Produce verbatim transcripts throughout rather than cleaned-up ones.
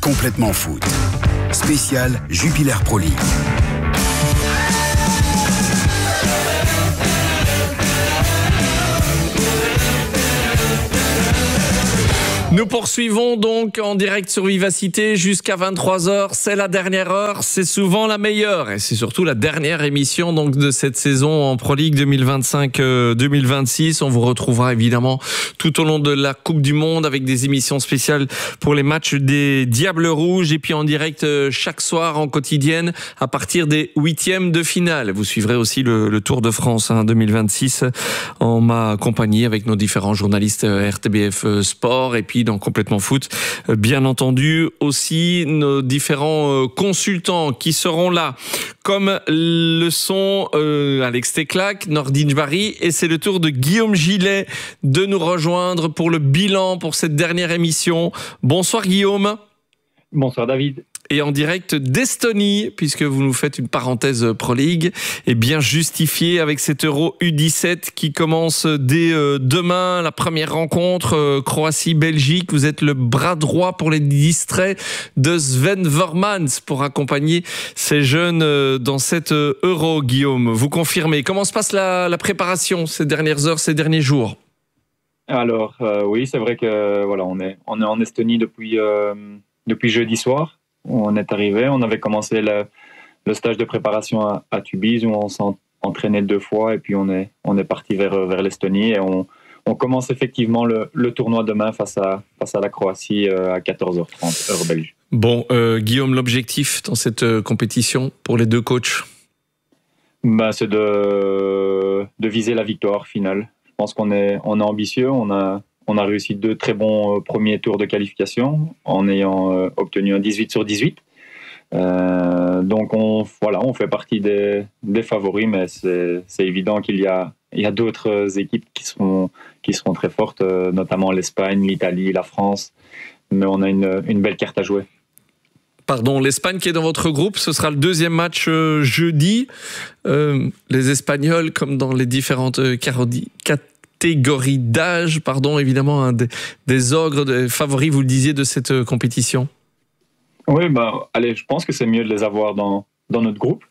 Complètement foot. Spécial Jupiler Pro League. Nous poursuivons donc en direct sur Vivacité jusqu'à vingt-trois heures. C'est la dernière heure, c'est souvent la meilleure et c'est surtout la dernière émission donc de cette saison en Pro League deux mille vingt-cinq deux mille vingt-six. On vous retrouvera évidemment tout au long de la Coupe du Monde avec des émissions spéciales pour les matchs des Diables Rouges et puis en direct chaque soir en quotidienne à partir des huitièmes de finale. Vous suivrez aussi le, le Tour de France hein, deux mille vingt-six en ma compagnie avec nos différents journalistes R T B F Sport et puis dans Complètement Foot, bien entendu aussi nos différents consultants qui seront là, comme le sont euh, Alex Teclac, Nordin Jbari, et c'est le tour de Guillaume Gillet de nous rejoindre pour le bilan pour cette dernière émission. Bonsoir Guillaume. Bonsoir David. Et en direct d'Estonie, puisque vous nous faites une parenthèse Pro League, et bien justifiée avec cet Euro U dix-sept qui commence dès demain, la première rencontre, Croatie-Belgique. Vous êtes le bras droit pour les distraits de Sven Vormans pour accompagner ces jeunes dans cet Euro, Guillaume. Vous confirmez. Comment se passe la, la préparation ces dernières heures, ces derniers jours ? Alors, euh, oui, c'est vrai que voilà, on est, on est en Estonie depuis, euh, depuis jeudi soir. On est arrivé, on avait commencé le, le stage de préparation à, à Tubize où on s'entraînait deux fois et puis on est, on est parti vers, vers l'Estonie et on, on commence effectivement le, le tournoi demain face à, face à la Croatie à quatorze heures trente, heure belge. Bon, euh, Guillaume, l'objectif dans cette euh, compétition pour les deux coachs bah, c'est de, de viser la victoire finale. Je pense qu'on est, on est ambitieux, on a... On a réussi deux très bons premiers tours de qualification en ayant euh, obtenu un dix-huit sur dix-huit. Euh, donc on, voilà, on fait partie des, des favoris, mais c'est, c'est évident qu'il y a, il y a d'autres équipes qui seront, qui seront très fortes, euh, notamment l'Espagne, l'Italie, la France. Mais on a une, une belle carte à jouer. Pardon, l'Espagne qui est dans votre groupe, ce sera le deuxième match euh, jeudi. Euh, les Espagnols, comme dans les différentes euh, catégories, catégorie d'âge, pardon, évidemment, hein, des, des ogres, des favoris, vous le disiez, de cette euh, compétition. Oui, bah, allez, je pense que c'est mieux de les avoir dans, dans notre groupe.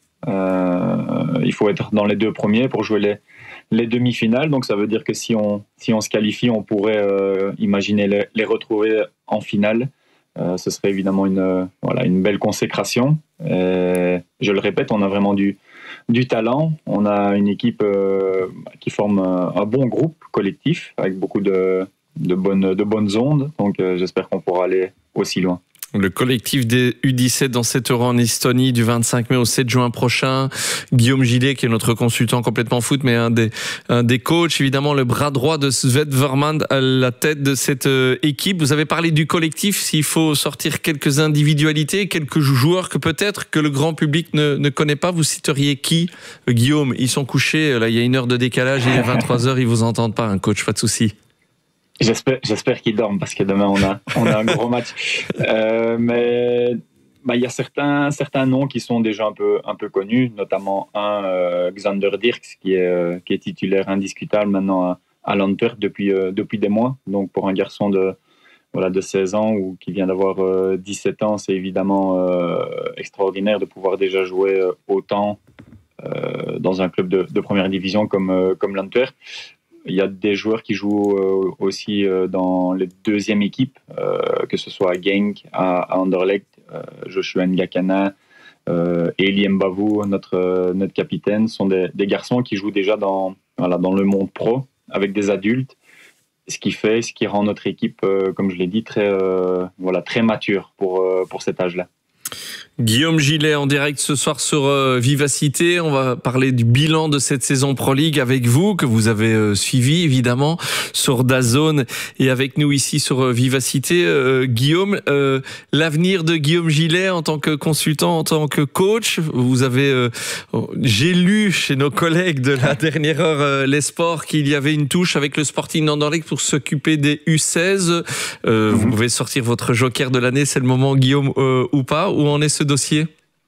Euh, il faut être dans les deux premiers pour jouer les, les demi-finales. Donc, ça veut dire que si on, si on se qualifie, on pourrait euh, imaginer les, les retrouver en finale. Euh, ce serait évidemment une, euh, voilà, une belle consécration. Et, je le répète, on a vraiment du du talent, on a une équipe euh, qui forme un, un bon groupe collectif avec beaucoup de, de, bonnes, de bonnes ondes, donc euh, j'espère qu'on pourra aller aussi loin. Le collectif des U dix-sept dans cet Euro en Estonie du vingt-cinq mai au sept juin prochain. Guillaume Gillet, qui est notre consultant complètement foot, mais un des, un des coachs, évidemment le bras droit de Sven Vormans à la tête de cette équipe. Vous avez parlé du collectif, s'il faut sortir quelques individualités, quelques joueurs que peut-être que le grand public ne, ne connaît pas, vous citeriez qui ? Guillaume, ils sont couchés, là il y a une heure de décalage, il est vingt-trois heures, ils vous entendent pas, un coach, pas de souci. J'espère, j'espère qu'ils dorment parce que demain on a, on a un gros match. Euh, mais bah, il y a certains, certains noms qui sont déjà un peu, un peu connus, notamment un euh, Xander Dirks qui est, euh, qui est titulaire indiscutable maintenant à, à l'Antwerp depuis, euh, depuis des mois. Donc pour un garçon de, voilà, de seize ans ou qui vient d'avoir euh, dix-sept ans, c'est évidemment euh, extraordinaire de pouvoir déjà jouer euh, autant euh, dans un club de, de première division comme, euh, comme l'Antwerp. Il y a des joueurs qui jouent euh, aussi euh, dans les deuxièmes équipes, euh, que ce soit à Genk, à, à Anderlecht, euh, Joshua Ngakana, euh, Eli Mbavu, notre, euh, notre capitaine, sont des, des garçons qui jouent déjà dans, voilà, dans le monde pro avec des adultes, ce qui fait, ce qui rend notre équipe, euh, comme je l'ai dit, très, euh, voilà, très mature pour, euh, pour cet âge-là. Guillaume Gillet en direct ce soir sur euh, Vivacité. On va parler du bilan de cette saison Pro League avec vous, que vous avez euh, suivi évidemment sur DAZN et avec nous ici sur euh, Vivacité. Euh, Guillaume, euh, l'avenir de Guillaume Gillet en tant que consultant, en tant que coach, vous avez, euh, j'ai lu chez nos collègues de la dernière heure euh, Les Sports qu'il y avait une touche avec le Sporting Anderlecht pour s'occuper des U seize. Euh, mm-hmm. Vous pouvez sortir votre joker de l'année, c'est le moment Guillaume, euh, ou pas? Où en est ce dossier?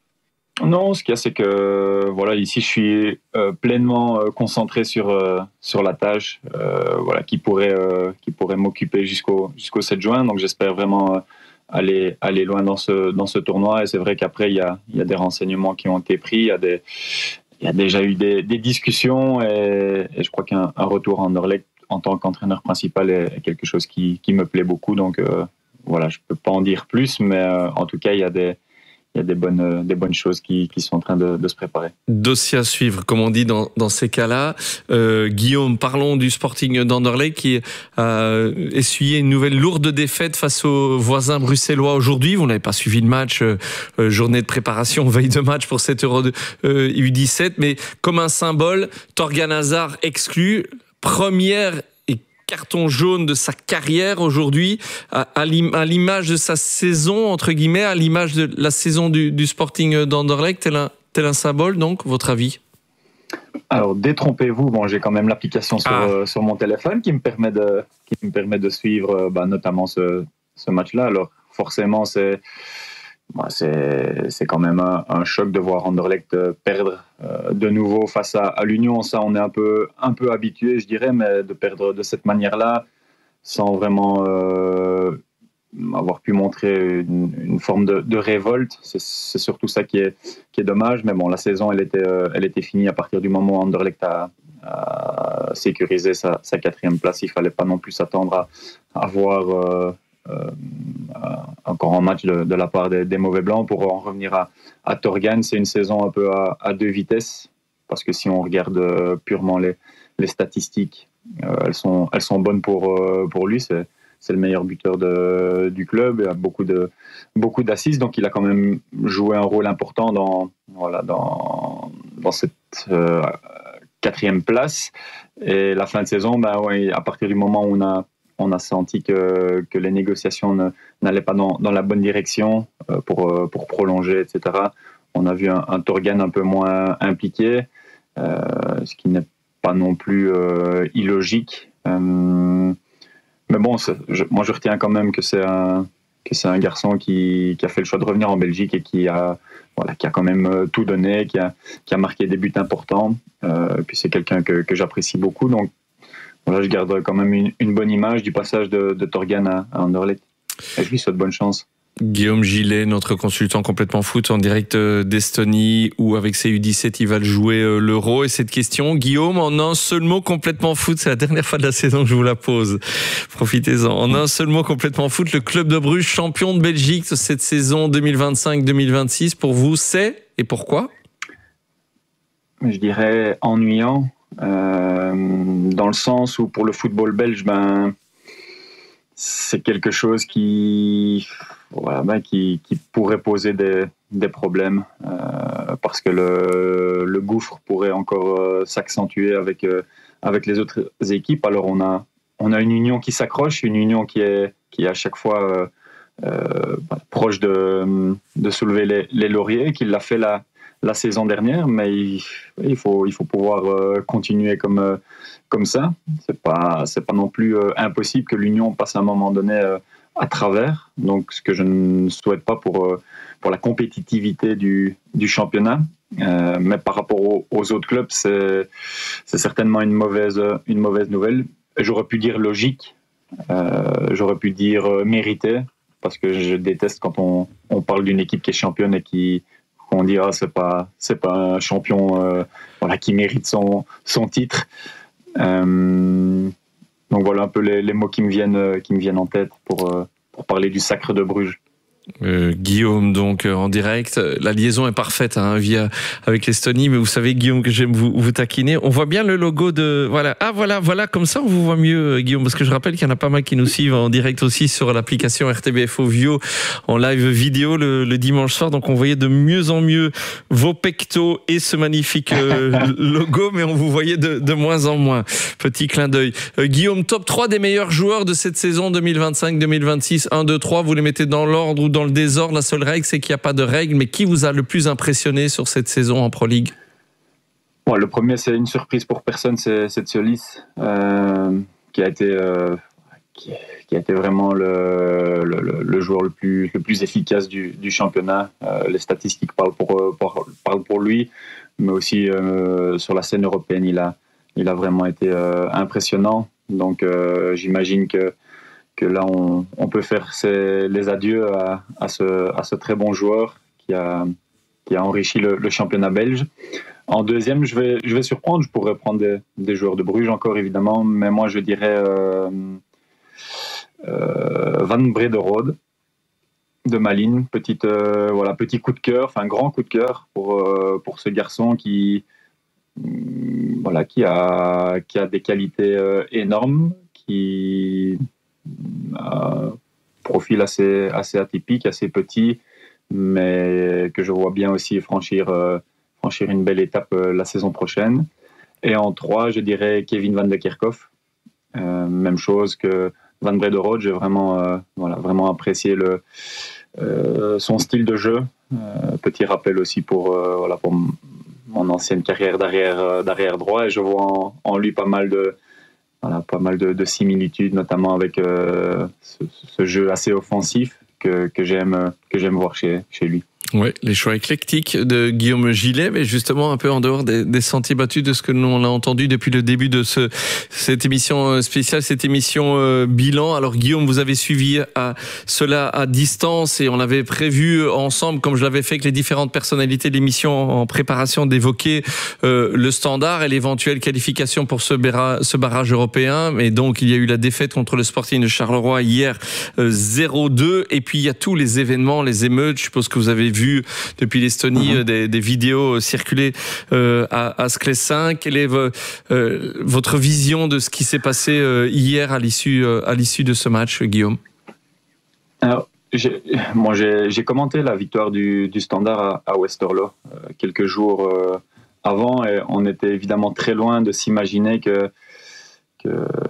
Non, ce qu'il y a, c'est que voilà, ici, je suis euh, pleinement euh, concentré sur euh, sur la tâche, euh, voilà, qui pourrait euh, qui pourrait m'occuper jusqu'au jusqu'au sept juin. Donc, j'espère vraiment euh, aller, aller loin dans ce, dans ce tournoi. Et c'est vrai qu'après, il y a, il y a des renseignements qui ont été pris, il y a, des, il y a déjà eu des, des discussions et, et je crois qu'un un retour à Anderlecht en tant qu'entraîneur principal est quelque chose qui, qui me plaît beaucoup. Donc euh, voilà, je ne peux pas en dire plus, mais euh, en tout cas, il y a des, il y a des bonnes, des bonnes choses qui, qui sont en train de, de se préparer. Dossier à suivre, comme on dit dans, dans ces cas-là. Euh, Guillaume, parlons du Sporting d'Anderlecht qui a essuyé une nouvelle lourde défaite face aux voisins bruxellois aujourd'hui. Vous n'avez pas suivi le match, euh, journée de préparation, veille de match pour cet Euro de, euh, U dix-sept, mais comme un symbole, Thorgan Hazard exclu, première carton jaune de sa carrière aujourd'hui, à l'image de sa saison, entre guillemets, à l'image de la saison du, du Sporting d'Anderlecht, tel un, tel un symbole, donc, votre avis? Alors, détrompez-vous, bon, j'ai quand même l'application sur, ah. euh, sur mon téléphone qui me permet de, qui me permet de suivre bah, notamment ce, ce match-là. Alors, forcément, c'est... Bah, c'est, c'est quand même un, un choc de voir Anderlecht perdre euh, de nouveau face à, à l'Union. Ça, on est un peu, un peu habitué, je dirais, mais de perdre de cette manière-là, sans vraiment euh, avoir pu montrer une, une forme de, de révolte, c'est, c'est surtout ça qui est, qui est dommage. Mais bon, la saison, elle était, euh, elle était finie à partir du moment où Anderlecht a, a sécurisé sa, sa quatrième place. Il ne fallait pas non plus s'attendre à, à voir... Euh, Euh, encore un match de, de la part des, des mauvais blancs. Pour en revenir à, à Thorgan, c'est une saison un peu à, à deux vitesses, parce que si on regarde euh, purement les, les statistiques, euh, elles, sont, elles sont bonnes pour, euh, pour lui. C'est, c'est le meilleur buteur de, du club, il a beaucoup, de, beaucoup d'assists, donc il a quand même joué un rôle important dans, voilà, dans, dans cette euh, quatrième place. Et la fin de saison, ben, ouais, à partir du moment où on a on a senti que, que les négociations ne, n'allaient pas dans, dans la bonne direction euh, pour, pour prolonger, et cetera. On a vu un, un Thorgan un peu moins impliqué, euh, ce qui n'est pas non plus euh, illogique. Euh, mais bon, je, moi je retiens quand même que c'est un, que c'est un garçon qui, qui a fait le choix de revenir en Belgique et qui a, voilà, qui a quand même tout donné, qui a, qui a marqué des buts importants. Euh, puis c'est quelqu'un que, que j'apprécie beaucoup. Donc, voilà, je garde quand même une, une bonne image du passage de, de Thorgan à, à Anderlecht. Et je lui souhaite bonne chance. Guillaume Gillet, notre consultant complètement foot en direct d'Estonie, où avec ses U dix-sept, il va le jouer l'Euro. Et cette question, Guillaume, en un seul mot complètement foot, c'est la dernière fois de la saison que je vous la pose. Profitez-en. En un seul mot complètement foot, le club de Bruges, champion de Belgique de cette saison deux mille vingt-cinq deux mille vingt-six, pour vous, c'est et pourquoi? Je dirais ennuyant. Euh, dans le sens où pour le football belge, ben, c'est quelque chose qui, voilà, ben, qui, qui pourrait poser des, des problèmes euh, parce que le, le gouffre pourrait encore euh, s'accentuer avec, euh, avec les autres équipes. Alors on a, on a une union qui s'accroche, une union qui est, qui est à chaque fois euh, euh, proche de, de soulever les, les lauriers, qui l'a fait là la saison dernière, mais il, il, faut, il faut pouvoir euh, continuer comme, euh, comme ça. C'est pas, c'est pas non plus euh, impossible que l'Union passe à un moment donné euh, à travers. Donc, ce que je ne souhaite pas pour, euh, pour la compétitivité du, du championnat. Euh, mais par rapport aux, aux autres clubs, c'est, c'est certainement une mauvaise, une mauvaise nouvelle. J'aurais pu dire logique, euh, j'aurais pu dire euh, mérité, parce que je déteste quand on, on parle d'une équipe qui est championne et qui on dit ah, c'est pas c'est pas un champion euh, voilà, qui mérite son son titre. Euh, donc voilà un peu les, les mots qui me viennent qui me viennent en tête pour euh, pour parler du Sacre de Bruges. Euh, Guillaume, donc euh, en direct, la liaison est parfaite hein, via avec l'Estonie, mais vous savez Guillaume que j'aime vous, vous taquiner. On voit bien le logo de voilà ah voilà voilà comme ça on vous voit mieux Guillaume, parce que je rappelle qu'il y en a pas mal qui nous suivent en direct aussi sur l'application R T B F O Vio en live vidéo le, le dimanche soir, donc on voyait de mieux en mieux vos pectos et ce magnifique euh, logo, mais on vous voyait de, de moins en moins. Petit clin d'œil. Euh, Guillaume, top trois des meilleurs joueurs de cette saison deux mille vingt-cinq deux mille vingt-six, un, deux, trois, vous les mettez dans l'ordre ou dans le désordre? La seule règle, c'est qu'il n'y a pas de règle, mais qui vous a le plus impressionné sur cette saison en Pro League? Bon, le premier, c'est une surprise pour personne, c'est, c'est Tsiolis, euh, qui a été euh, qui, qui a été vraiment le, le, le joueur le plus le plus efficace du, du championnat. Euh, les statistiques parlent pour, pour parlent pour lui, mais aussi euh, sur la scène européenne, il a il a vraiment été euh, impressionnant. Donc, euh, j'imagine que que là, on, on peut faire ses, les adieux à, à, ce, à ce très bon joueur qui a, qui a enrichi le, le championnat belge. En deuxième, je vais, je vais surprendre. Je pourrais prendre des, des joueurs de Bruges encore, évidemment, mais moi, je dirais euh, euh, Van Brederode de Malines. Petite, euh, voilà, petit coup de cœur, enfin grand coup de cœur pour, euh, pour ce garçon qui, voilà, qui, a, qui a des qualités euh, énormes, qui a un profil assez, assez atypique, assez petit, mais que je vois bien aussi franchir, euh, franchir une belle étape euh, la saison prochaine. Et en trois, je dirais Kevin Van de Kerkhoff. Euh, même chose que Van Brederode, j'ai vraiment, euh, voilà, vraiment apprécié le, euh, son style de jeu. Euh, petit rappel aussi pour, euh, voilà, pour mon ancienne carrière d'arrière, d'arrière droit, et je vois en, en lui pas mal de, voilà, pas mal de, de similitudes, notamment avec euh, ce, ce jeu assez offensif que, que, j'aime, que j'aime voir chez, chez lui. Oui, les choix éclectiques de Guillaume Gillet, mais justement un peu en dehors des, des sentiers battus de ce que nous on a entendu depuis le début de ce, cette émission spéciale, cette émission euh, bilan. Alors Guillaume, vous avez suivi à, cela à distance et on avait prévu ensemble, comme je l'avais fait avec les différentes personnalités de l'émission en préparation, d'évoquer euh, le Standard et l'éventuelle qualification pour ce, béra, ce barrage européen. Mais donc il y a eu la défaite contre le Sporting de Charleroi hier euh, zéro deux, et puis il y a tous les événements, les émeutes. Je suppose que vous avez vu vu depuis l'Estonie mmh. des, des vidéos circuler euh, à, à Sclessin. Quelle est vo, euh, votre vision de ce qui s'est passé euh, hier à l'issue, euh, à l'issue de ce match, Guillaume? Alors, j'ai, moi, j'ai, j'ai commenté la victoire du, du Standard à, à Westerlo euh, quelques jours euh, avant, et on était évidemment très loin de s'imaginer que, que,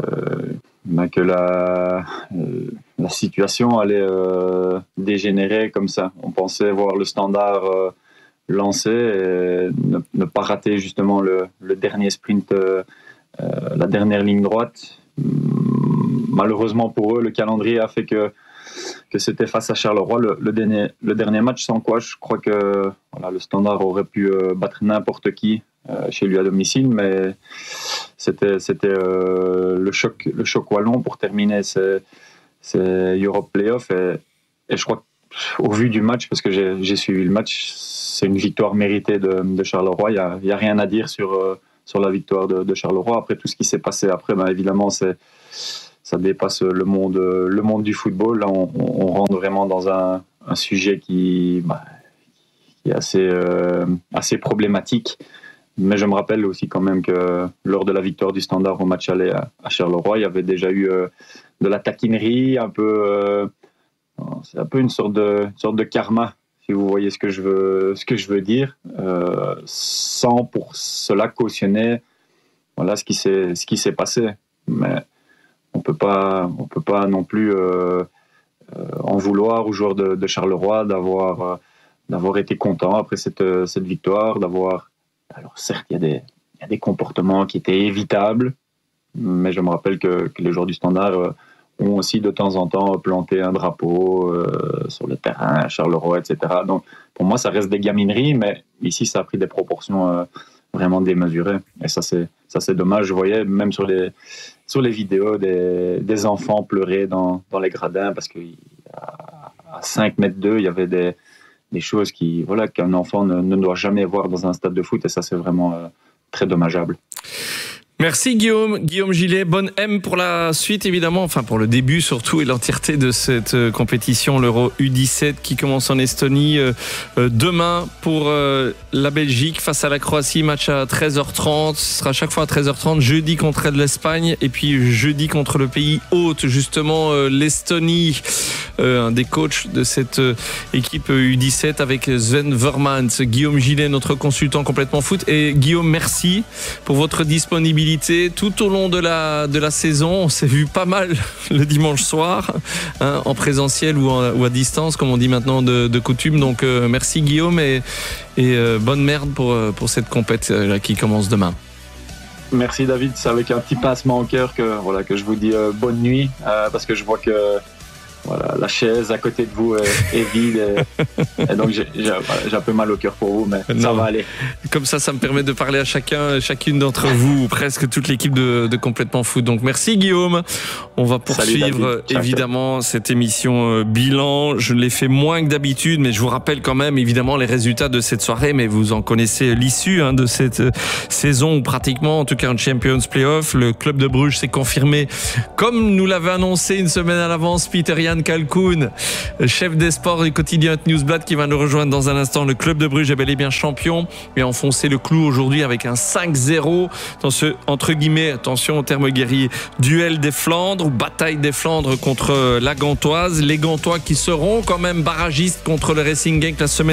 bah, que la... Euh, la situation allait euh, dégénérer comme ça. On pensait voir le Standard euh, lancé et ne, ne pas rater justement le, le dernier sprint, euh, euh, la dernière ligne droite. Malheureusement pour eux, le calendrier a fait que, que c'était face à Charleroi le, le, dernier, le dernier match, sans quoi je crois que voilà, le Standard aurait pu euh, battre n'importe qui euh, chez lui à domicile, mais c'était, c'était euh, le, choc, le choc wallon pour terminer ces c'est Europe Playoff, et, et je crois qu'au vu du match, parce que j'ai, j'ai suivi le match, c'est une victoire méritée de, de Charleroi. Il n'y a, il y a rien à dire sur, euh, sur la victoire de, de Charleroi. Après, tout ce qui s'est passé après, ben, évidemment, c'est, ça dépasse le monde, le monde du football. Là, on, on rentre vraiment dans un, un sujet qui, ben, qui est assez, euh, assez problématique. Mais je me rappelle aussi quand même que lors de la victoire du Standard au match aller à, à Charleroi, il y avait déjà eu euh, de la taquinerie, un peu, euh, c'est un peu une sorte de, une sorte de karma, si vous voyez ce que je veux, ce que je veux dire, euh, sans pour cela cautionner, voilà, ce qui s'est, ce qui s'est passé. Mais on peut pas, on peut pas non plus euh, euh, en vouloir aux joueurs de, de Charleroi d'avoir, euh, d'avoir été contents après cette, cette victoire, d'avoir. Alors certes, il y a des, il y a des comportements qui étaient évitables, mais je me rappelle que, que les joueurs du Standard euh, ont aussi de temps en temps planté un drapeau euh, sur le terrain à Charleroi, et cetera. Donc pour moi, ça reste des gamineries, mais ici, ça a pris des proportions euh, vraiment démesurées. Et ça, c'est, ça, c'est dommage. Je voyais même sur les, sur les vidéos des, des enfants pleurer dans, dans les gradins parce qu'à cinq mètres d'eux, il y avait des... des choses qui, voilà, qu'un enfant ne, ne doit jamais voir dans un stade de foot, et ça, c'est vraiment euh, très dommageable. Merci Guillaume, Guillaume Gillet, bonne M pour la suite évidemment, enfin pour le début surtout et l'entièreté de cette compétition, l'Euro U dix-sept qui commence en Estonie euh, demain pour euh, la Belgique face à la Croatie, match à treize heures trente, ce sera chaque fois à treize heures trente, jeudi contre l'Espagne et puis jeudi contre le pays hôte, justement euh, l'Estonie, euh, un des coachs de cette euh, équipe U dix-sept avec Sven Vermans. Guillaume Gillet, notre consultant complètement foot, et Guillaume, merci pour votre disponibilité tout au long de la, de la saison. On s'est vu pas mal le dimanche soir, hein, en présentiel ou, en, ou à distance, comme on dit maintenant de, de coutume. Donc euh, merci Guillaume, et, et euh, bonne merde pour, pour cette compète euh, qui commence demain. Merci David, c'est avec un petit pincement au cœur que, voilà, que je vous dis euh, bonne nuit, euh, parce que je vois que voilà, la chaise à côté de vous est, est vide. Et, et donc, j'ai, j'ai, voilà, j'ai un peu mal au cœur pour vous, mais non. Ça va aller. Comme ça, ça me permet de parler à chacun, chacune d'entre vous, ou presque toute l'équipe de, de Complètement Foot. Donc, merci Guillaume. On va poursuivre Salut, évidemment cette émission euh, bilan. Je l'ai fait moins que d'habitude, mais je vous rappelle quand même évidemment les résultats de cette soirée. Mais vous en connaissez l'issue hein, de cette euh, saison, ou pratiquement, en tout cas en Champions Playoff. Le club de Bruges s'est confirmé, comme nous l'avait annoncé une semaine à l'avance, Peter-Jan Kalkoun, chef des sports du quotidien Newsblad, qui va nous rejoindre dans un instant. Le club de Bruges est bel et bien champion et a enfoncé le clou aujourd'hui avec un cinq zéro dans ce, entre guillemets, attention au terme guerrier, duel des Flandres, ou bataille des Flandres contre la Gantoise. Les Gantois qui seront quand même barragistes contre le Racing Genk la semaine